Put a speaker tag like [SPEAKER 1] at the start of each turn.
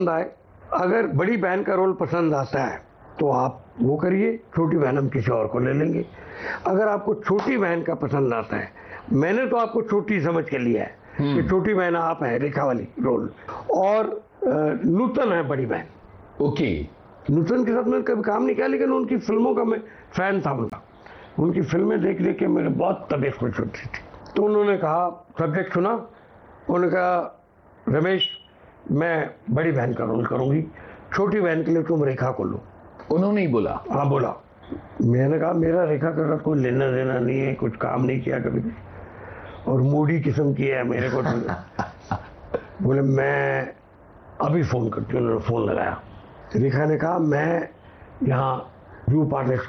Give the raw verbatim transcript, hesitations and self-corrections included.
[SPEAKER 1] आए, अगर बड़ी बहन का रोल पसंद आता है तो आप वो करिए, छोटी बहन हम किसी और को ले लेंगे। अगर आपको छोटी बहन का पसंद आता है, मैंने तो आपको छोटी समझ के लिया है कि छोटी बहन आप है, रेखा वाली रोल, और नूतन है बड़ी बहन।
[SPEAKER 2] ओके।
[SPEAKER 1] नूतन के साथ मैंने कभी काम नहीं किया, लेकिन उनकी फिल्मों का मैं फैन था उनका। उनकी फिल्में देख देख के मेरे बहुत तबीयत खुश होती थी। तो उन्होंने कहा, सब्जेक्ट सुना, उन्होंने कहा रमेश मैं बड़ी बहन का रोल करूंगी, छोटी बहन के लिए तुम रेखा को लो।
[SPEAKER 2] उन्होंने ही बोला?
[SPEAKER 1] हाँ बोला। मैंने कहा मेरा रेखा के साथ कोई लेना देना नहीं है, कुछ काम नहीं किया कभी, और मूडी किस्म की है मेरे को। बोले मैं अभी फोन करती हूँ। उन्होंने फोन लगाया, रेखा ने कहा मैं यहाँ व्यू पार्लर